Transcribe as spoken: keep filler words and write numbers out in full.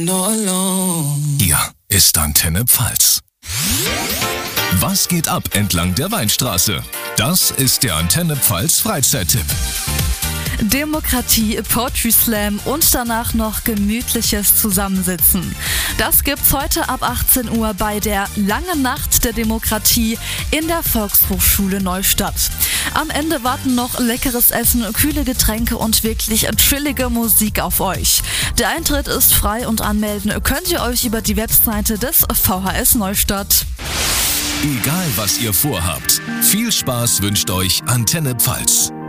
Hier ist Antenne Pfalz. Was geht ab entlang der Weinstraße? Das ist der Antenne Pfalz Freizeittipp. Demokratie, Poetry Slam und danach noch gemütliches Zusammensitzen. Das gibt's heute ab achtzehn Uhr bei der Langen Nacht der Demokratie in der Volkshochschule Neustadt. Am Ende warten noch leckeres Essen, kühle Getränke und wirklich chillige Musik auf euch. Der Eintritt ist frei und anmelden könnt ihr euch über die Webseite des V H S Neustadt. Egal was ihr vorhabt, viel Spaß wünscht euch Antenne Pfalz.